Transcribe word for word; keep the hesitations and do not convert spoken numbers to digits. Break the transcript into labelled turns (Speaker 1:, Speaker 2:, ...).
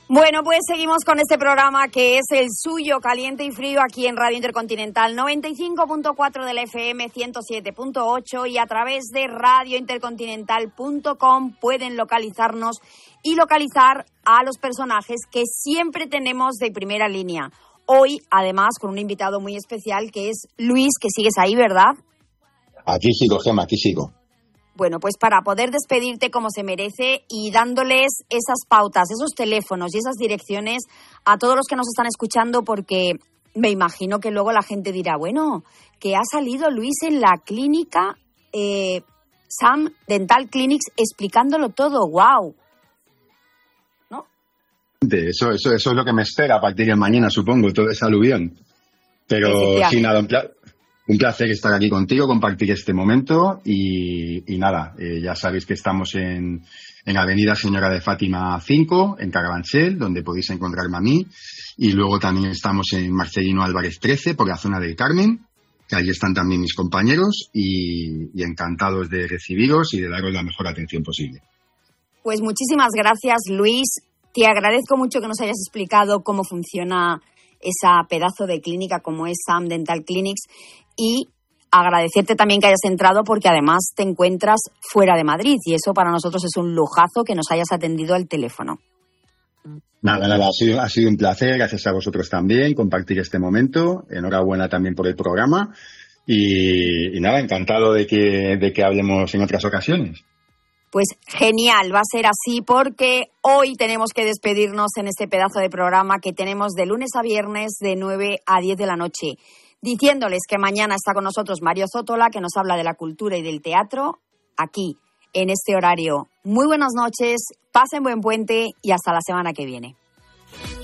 Speaker 1: Bueno, pues seguimos con este programa que es el suyo, caliente y frío, aquí en Radio Intercontinental, noventa y cinco punto cuatro de la F M, ciento siete punto ocho, y a través de radio intercontinental punto com pueden localizarnos y localizar a los personajes que siempre tenemos de primera línea. Hoy, además, con un invitado muy especial que es Luis, que sigues ahí, ¿verdad?
Speaker 2: Aquí sigo, Gemma, aquí sigo.
Speaker 1: Bueno, pues para poder despedirte como se merece y dándoles esas pautas, esos teléfonos y esas direcciones a todos los que nos están escuchando, porque me imagino que luego la gente dirá, bueno, que ha salido Luis en la clínica eh, Sam Dental Clinics explicándolo todo, wow. ¿No?
Speaker 2: Eso, eso, eso es lo que me espera a partir de mañana, supongo, todo ese aluvión. Pero sin nada, en plan... Un placer estar aquí contigo, compartir este momento y, y nada, eh, ya sabéis que estamos en, en Avenida Señora de Fátima cinco, en Carabanchel, donde podéis encontrarme a mí. Y luego también estamos en Marcelino Álvarez trece, por la zona del Carmen, que allí están también mis compañeros y, y encantados de recibiros y de daros la mejor atención posible.
Speaker 1: Pues muchísimas gracias, Luis. Te agradezco mucho que nos hayas explicado cómo funciona esa pedazo de clínica como es Sam Dental Clinics, y agradecerte también que hayas entrado, porque además te encuentras fuera de Madrid y eso para nosotros es un lujazo que nos hayas atendido al teléfono.
Speaker 2: Nada, nada, ha sido, ha sido un placer, gracias a vosotros también, compartir este momento. Enhorabuena también por el programa y, y nada, encantado de que, de que hablemos en otras ocasiones.
Speaker 1: Pues genial, va a ser así, porque hoy tenemos que despedirnos en este pedazo de programa que tenemos de lunes a viernes de nueve a diez de la noche, diciéndoles que mañana está con nosotros Mario Zótola, que nos habla de la cultura y del teatro, aquí, en este horario. Muy buenas noches, pasen buen puente y hasta la semana que viene.